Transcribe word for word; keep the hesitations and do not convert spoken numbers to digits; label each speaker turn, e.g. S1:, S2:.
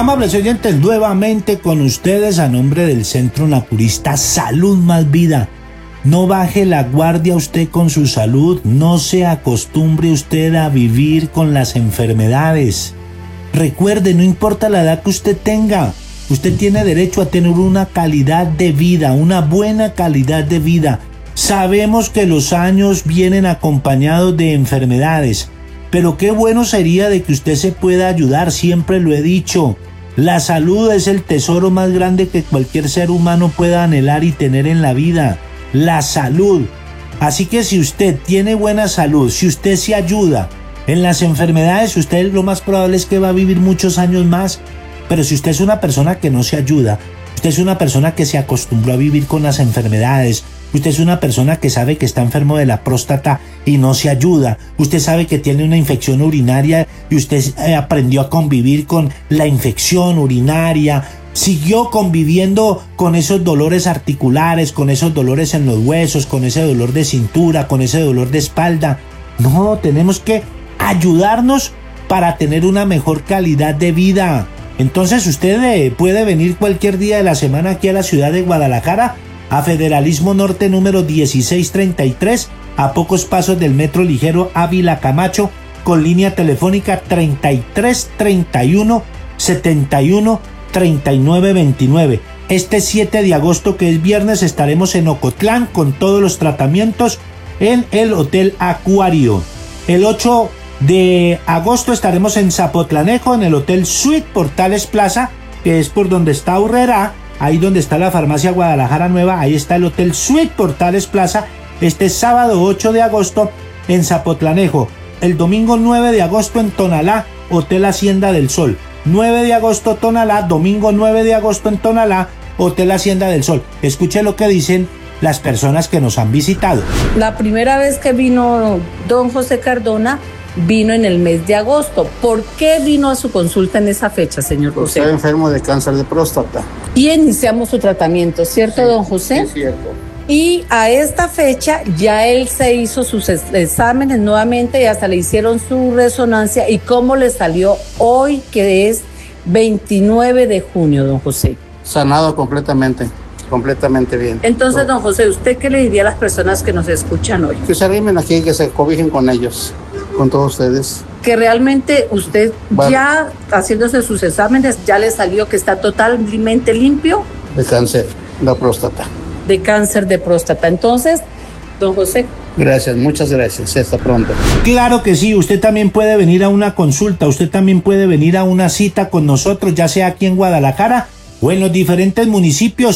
S1: Amables oyentes, nuevamente con ustedes a nombre del Centro Naturista Salud Más Vida. No baje la guardia usted con su salud, no se acostumbre usted a vivir con las enfermedades. Recuerde, no importa la edad que usted tenga, usted tiene derecho a tener una calidad de vida, una buena calidad de vida. Sabemos que los años vienen acompañados de enfermedades, pero qué bueno sería de que usted se pueda ayudar, siempre lo he dicho. La salud es el tesoro más grande que cualquier ser humano pueda anhelar y tener en la vida. La salud. Así que si usted tiene buena salud, si usted se ayuda en las enfermedades, usted lo más probable es que va a vivir muchos años más. Pero si usted es una persona que no se ayuda, usted es una persona que se acostumbró a vivir con las enfermedades, usted es una persona que sabe que está enfermo de la próstata y no se ayuda, usted sabe que tiene una infección urinaria y usted eh, aprendió a convivir con la infección urinaria, siguió conviviendo con esos dolores articulares, con esos dolores en los huesos, con ese dolor de cintura, con ese dolor de espalda. No, tenemos que ayudarnos para tener una mejor calidad de vida. Entonces usted eh, puede venir cualquier día de la semana aquí a la ciudad de Guadalajara, a Federalismo Norte número dieciséis treinta y tres, a pocos pasos del Metro Ligero Ávila Camacho, con línea telefónica treinta y tres treinta y uno setenta y uno treinta y nueve veintinueve. Este siete de agosto, que es viernes, estaremos en Ocotlán con todos los tratamientos en el Hotel Acuario. El ocho de agosto estaremos en Zapotlanejo, en el Hotel Suite Portales Plaza, que es por donde está Urrera, ahí donde está la farmacia Guadalajara Nueva, ahí está el Hotel Suite Portales Plaza. Este sábado ocho de agosto en Zapotlanejo. El domingo nueve de agosto en Tonalá, Hotel Hacienda del Sol. nueve de agosto Tonalá, domingo nueve de agosto en Tonalá, Hotel Hacienda del Sol. Escuche lo que dicen las personas que nos han visitado.
S2: La primera vez que vino don José Cardona, vino en el mes de agosto. ¿Por qué vino a su consulta en esa fecha, señor José?
S3: Estoy enfermo de cáncer de próstata.
S2: Y iniciamos su tratamiento, ¿cierto, sí, don José?
S3: Sí, cierto.
S2: Y a esta fecha ya él se hizo sus exámenes nuevamente y hasta le hicieron su resonancia. ¿Y cómo le salió hoy, que es veintinueve de junio, don José?
S3: Sanado completamente, completamente bien.
S2: Entonces, don José, ¿usted qué le diría a las personas que nos escuchan hoy?
S3: Que se arrimen aquí, que se cobijen con ellos, con todos ustedes.
S2: Que realmente usted, vale, ya haciéndose sus exámenes, ya le salió que está totalmente limpio
S3: de cáncer de próstata.
S2: De cáncer de próstata. Entonces, don José.
S3: Gracias, muchas gracias. Hasta pronto.
S1: Claro que sí, usted también puede venir a una consulta, usted también puede venir a una cita con nosotros, ya sea aquí en Guadalajara o en los diferentes municipios.